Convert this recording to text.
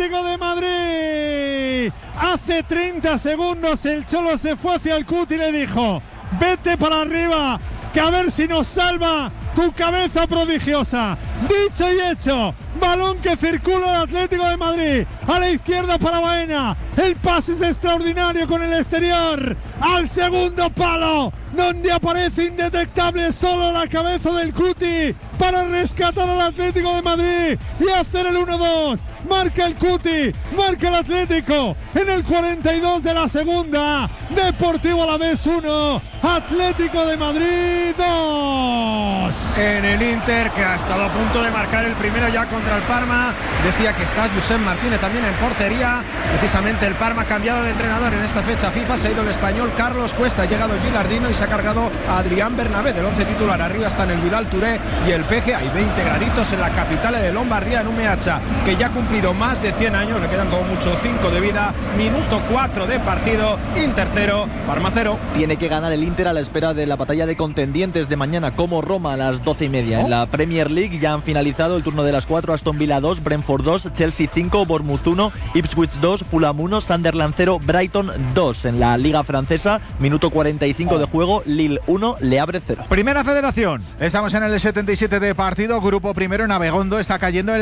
Atlético de Madrid. Hace 30 segundos el Cholo se fue hacia el Cuti y le dijo: vete para arriba, que a ver si nos salva tu cabeza prodigiosa. Dicho y hecho, balón que circula el Atlético de Madrid, a la izquierda para Baena, el pase es extraordinario con el exterior, al segundo palo, donde aparece indetectable solo la cabeza del Cuti, para rescatar al Atlético de Madrid y hacer el 1-2, marca el Cuti, marca el Atlético, en el 42 de la segunda, Deportivo Alavés 1, Atlético de Madrid 2. En el Inter, que ha estado a punto de marcar el primero ya contra el Parma, decía que está Josep Martínez también en portería. Precisamente el Parma ha cambiado de entrenador en esta fecha FIFA, se ha ido el español Carlos Cuesta, ha llegado Gilardino y se ha cargado a Adrián Bernabé del 11 titular. Arriba están el Vidal Touré y el Peje. Hay 20 graditos en la capital de Lombardía, en un Meazza que ya ha cumplido más de 100 años, le quedan como mucho 5 de vida. Minuto 4 de partido, Inter 0, Parma 0. Tiene que ganar el Inter a la espera de la batalla de contendientes de mañana, como Roma a las 12:30. En la Premier League ya han finalizado el turno de las 4, Aston Villa 2, Brentford 2, Chelsea 5, Bournemouth 1, Ipswich 2, Fulham 1, Sunderland 0, Brighton 2. En la Liga Francesa, minuto 45 de juego, Lille 1, Le Havre 0. Primera Federación. Estamos en el 77 de partido, grupo primero en Abegondo, está cayendo el